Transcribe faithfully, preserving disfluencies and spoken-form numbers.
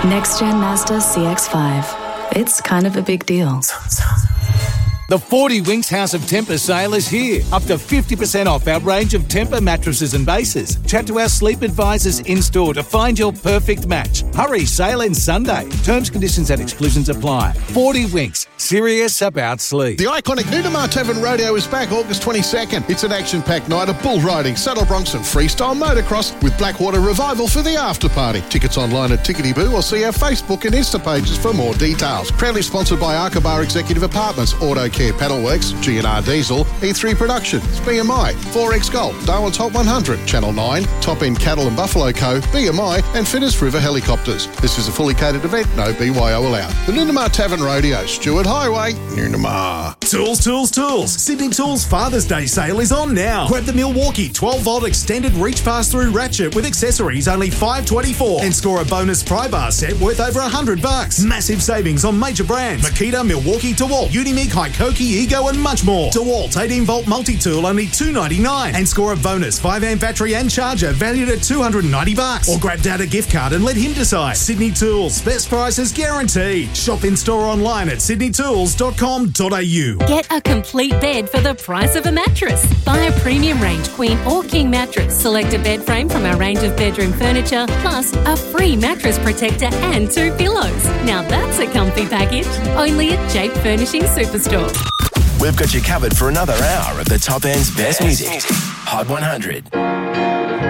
Next-gen Mazda C X five. It's kind of a big deal. The forty Winks House of Temper sale is here. Up to fifty percent off our range of Temper mattresses and bases. Chat to our sleep advisors in-store to find your perfect match. Hurry, sale ends Sunday. Terms, conditions and exclusions apply. forty Winks. Serious about sleep. The iconic Nunamar Tavern Rodeo is back August twenty-second. It's an action-packed night of bull riding, saddle broncs and freestyle motocross with Blackwater Revival for the after-party. Tickets online at Tickety Boo or see our Facebook and Insta pages for more details. Proudly sponsored by Arkabar Executive Apartments, Auto Care Paddleworks, G and R Diesel, E three Productions, B M I, four X Gold, Darwin's Hot one hundred, Channel nine, Top End Cattle and Buffalo Co, B M I and Finnis River Helicopters. This is a fully catered event, no B Y O allowed. The Nunamar Tavern Rodeo, Stewart Highway, Nunamar. Tools, tools, tools. Sydney Tools Father's Day sale is on now. Grab the Milwaukee twelve volt extended reach pass-through ratchet with accessories only five dollars twenty-four and score a bonus pry bar set worth over one hundred bucks. Massive savings on major brands. Makita, Milwaukee, DeWalt, Unimig, Hikoki, Ego and much more. DeWalt eighteen volt multi-tool only two dollars ninety-nine and score a bonus five amp battery and charger valued at two hundred ninety bucks. Or grab Dad a gift card and let him decide. Sydney Tools, best prices guaranteed. Shop in store online at sydney tools dot com dot a u. Get a complete bed for the price of a mattress. Buy a premium range queen or king mattress. Select a bed frame from our range of bedroom furniture, plus a free mattress protector and two pillows. Now that's a comfy package. Only at Jape Furnishing Superstore. We've got you covered for another hour of the top end's best music. Hot one hundred.